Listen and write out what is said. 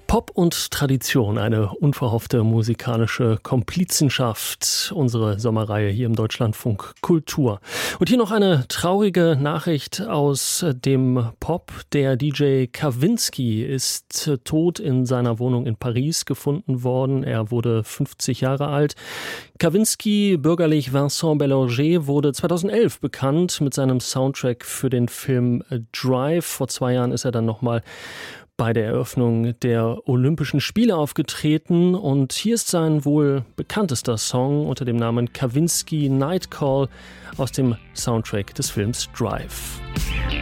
Pop und Tradition, eine unverhoffte musikalische Komplizenschaft, unsere Sommerreihe hier im Deutschlandfunk Kultur. Und hier noch eine traurige Nachricht aus dem Pop. Der DJ Kavinsky ist tot in seiner Wohnung in Paris gefunden worden. Er wurde 50 Jahre alt. Kavinsky, bürgerlich Vincent Bellanger, wurde 2011 bekannt mit seinem Soundtrack für den Film Drive. Vor 2 Jahren ist er dann nochmal bei der Eröffnung der Olympischen Spiele aufgetreten und hier ist sein wohl bekanntester Song unter dem Namen Kavinsky Night Call aus dem Soundtrack des Films Drive.